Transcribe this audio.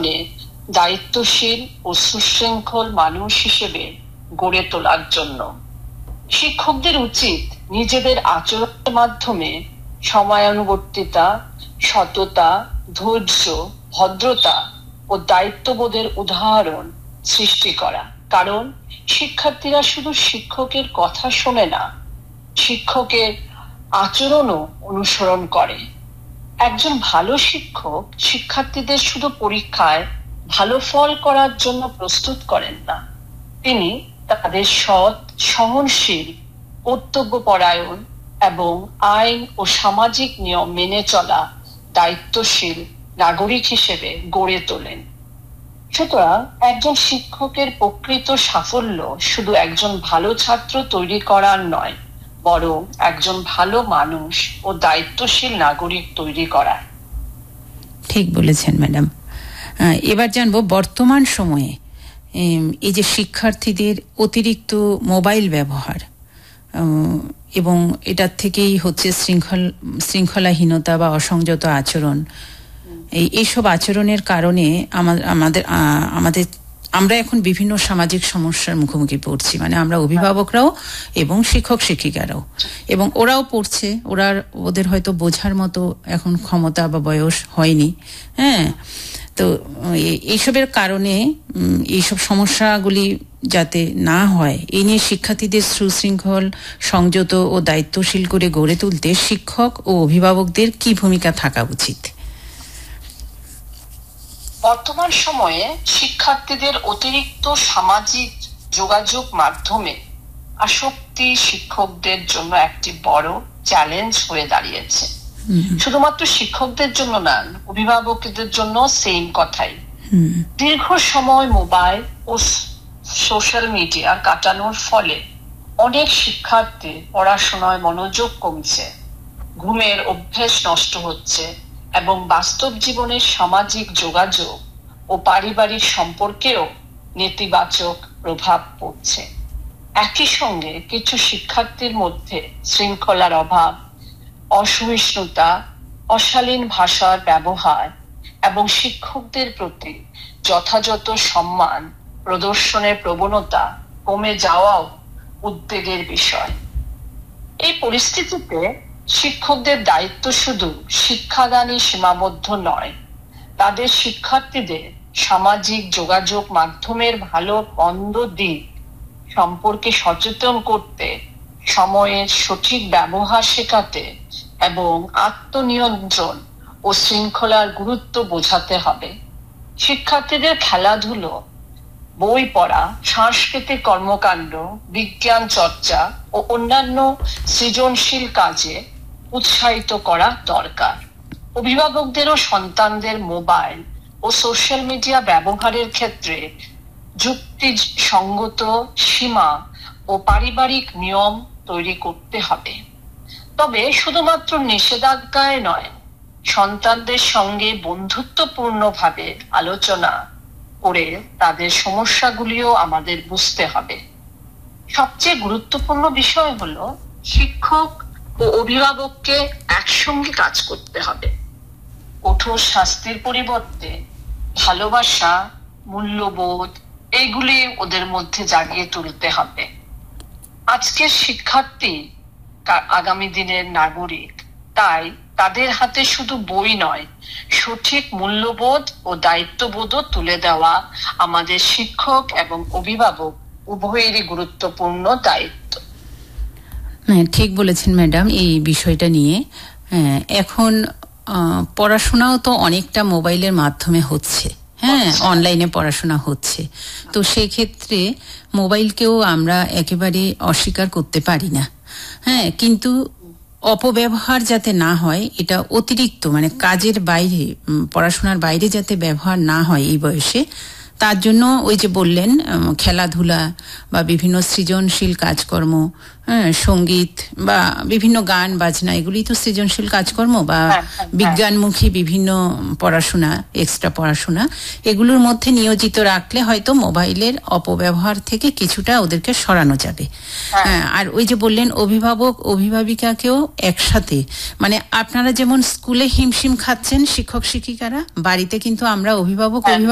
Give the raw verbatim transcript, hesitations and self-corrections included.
জীবনে দায়িত্বশীল ও সুশৃঙ্খল মানুষ হিসেবে গড়ে তোলার জন্য। শিক্ষকদের উচিত নিজেদের আচরণের মাধ্যমে সময়ানুবর্তিতা, সততা, ধৈর্য, ভদ্রতা ও দায়িত্ববোধের উদাহরণ সৃষ্টি করা। কারণ শিক্ষার্থীরা শুধু শিক্ষকের কথা শোনে না, শিক্ষকের আচরণও অনুসরণ করে। একজন ভালো শিক্ষক শিক্ষার্থীদের শুধু পরীক্ষায় ভালো ফল করার জন্য প্রস্তুত করেন না, তিনি তাদের সৎ, সহনশীল, কর্তব্যপরায়ণ এবং আইন ও সামাজিক নিয়ম মেনে চলা দায়িত্বশীল নাগরিক হিসেবে গড়ে তোলেন। সুতরাং একজন শিক্ষকের প্রকৃত সাফল্য শুধু একজন ভালো ছাত্র তৈরি করার নয়, বরং একজন ভালো মানুষ ও দায়িত্বশীল নাগরিক তৈরি করা। ঠিক বলেছেন ম্যাডাম। এবার জানবো বর্তমান সময়ে এই যে শিক্ষার্থীদের অতিরিক্ত মোবাইল ব্যবহার এবং এটার থেকেই হচ্ছে শৃঙ্খল শৃঙ্খলাহীনতা বা অসংযত আচরণ, এই এইসব আচরণের কারণে আমাদের আমাদের আমরা এখন বিভিন্ন সামাজিক সমস্যার মুখোমুখি পড়ছি। মানে আমরা অভিভাবকরাও এবং শিক্ষক শিক্ষিকারাও, এবং ওরাও পড়ছে। ওরা ওদের হয়তো বোঝার মতো এখন ক্ষমতা বা বয়স হয়নি। হ্যাঁ, তো এইসবের কারণে এইসব সমস্যাগুলি যাতে না হয় এই নিয়ে শিক্ষার্থীদের সুশৃঙ্খল, সংযত ও দায়িত্বশীল করে গড়ে তুলতে শিক্ষক ও অভিভাবকদের কি ভূমিকা থাকা উচিত? বর্তমান সময়ে শিক্ষার্থীদের অতিরিক্ত সামাজিক যোগাযোগ মাধ্যমে আসক্তি শিক্ষকদের জন্য একটি বড় চ্যালেঞ্জ হয়ে দাঁড়িয়েছে। শুধুমাত্র শিক্ষকদের জন্য না, অভিভাবকদের জন্য সেম কথাই। দীর্ঘ সময় মোবাইল ও সোশ্যাল মিডিয়া কাটানোর ফলে অনেক শিক্ষার্থী পড়াশোনায় মনোযোগ কমছে, ঘুমের অভ্যেস নষ্ট হচ্ছে এবং বাস্তব জীবনের সামাজিক যোগাযোগ ও পারিবারিক সম্পর্কেও নেতিবাচক প্রভাব পড়ছে। একই সঙ্গে কিছু শিক্ষার্থীর মধ্যে শৃঙ্খলার অভাব, অসহিষ্ণুতা, অশালীন ভাষার ব্যবহার এবং শিক্ষকদের প্রতি যথাযথ সম্মান প্রদর্শনের প্রবণতা কমে যাওয়াও উদ্বেগের বিষয়। এই পরিস্থিতিতে শিক্ষকদের দায়িত্ব শুধু শিক্ষাদানই সীমাবদ্ধ নয়, তাদের শিক্ষার্থীদের সামাজিক যোগাযোগ মাধ্যমের ভালো মন্দ দিক সম্পর্কে সচেতন করতে, সময়ের সঠিক ব্যবহার শেখাতে এবং আত্মনিয়ন্ত্রণ ও শৃঙ্খলার গুরুত্ব বোঝাতে হবে। শিক্ষার্থীদের খেলাধুলো, বই পড়া, সাংস্কৃতিক কর্মকাণ্ড, বিজ্ঞান চর্চা ও অন্যান্য সৃজনশীল কাজে উৎসাহিত করা দরকার। অভিভাবকদেরও সন্তানদের মোবাইল ও সোশ্যাল মিডিয়া ব্যবহারের ক্ষেত্রে যুক্তিসঙ্গত সীমা ও পারিবারিক নিয়ম তৈরি করতে হবে। তবে শুধুমাত্র নিষেধাজ্ঞায় নয়, সন্তানদের সঙ্গে বন্ধুত্বপূর্ণভাবে আলোচনা করে তাদের সমস্যাগুলিও আমাদের বুঝতে হবে। সবচেয়ে গুরুত্বপূর্ণ বিষয় হলো শিক্ষক ও অভিভাবককে একসঙ্গে কাজ করতে হবে। কঠোর শাস্তির পরিবর্তে ভালোবাসা, মূল্যবোধ এইগুলি ওদের মধ্যে জাগিয়ে তুলতে হবে। আজকের শিক্ষার্থী আগামী দিনের নাগরিক, তাই তাদের হাতে শুধু বই নয়, সঠিক মূল্যবোধ ও দায়িত্ববোধও তুলে দেওয়া আমাদের শিক্ষক এবং অভিভাবক উভয়েরই গুরুত্বপূর্ণ দায়িত্ব। হ্যাঁ, ঠিক বলেছেন ম্যাডাম এই বিষয়টা নিয়ে। এখন পড়াশোনাও তো অনেকটা মোবাইলের মাধ্যমে হচ্ছে। হ্যাঁ, অনলাইনে পড়াশোনা হচ্ছে। তো সেক্ষেত্রে মোবাইলকেও আমরা একেবারে অস্বীকার করতে পারি না। হ্যাঁ, কিন্তু অপব্যবহার যাতে না হয়, এটা অতিরিক্ত মানে কাজের বাইরে, পড়াশোনার বাইরে যাতে ব্যবহার না হয় এই বয়সে, তার জন্য ওই যে বললেন খেলাধুলা বা বিভিন্ন সৃজনশীল কাজকর্ম, হ্যাঁ, সঙ্গীত বা বিভিন্ন গান বাজনা, এগুলি তো সৃজনশীল কাজকর্ম বা বিজ্ঞানমুখী বিভিন্ন পড়াশোনা, এক্সট্রা পড়াশোনা, এগুলোর মধ্যে নিয়োজিত রাখলে হয়তো মোবাইলের অপব্যবহার থেকে কিছুটা ওদেরকে সরানো যাবে। হ্যাঁ, আর ওই যে বললেন অভিভাবক অভিভাবিকাকেও একসাথে, মানে আপনারা যেমন স্কুলে হিমশিম খাচ্ছেন শিক্ষক শিক্ষিকারা, বাড়িতে কিন্তু আমরা অভিভাবক অভিভাবক